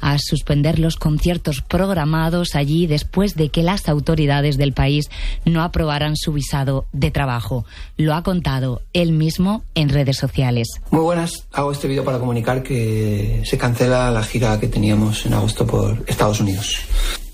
a suspender los conciertos programados allí después de que las autoridades del país no aprobaran su visado de trabajo. Lo ha contado él mismo en redes sociales. Muy buenas, hago este vídeo para comunicar que se cancela la gira que teníamos en agosto por Estados Unidos.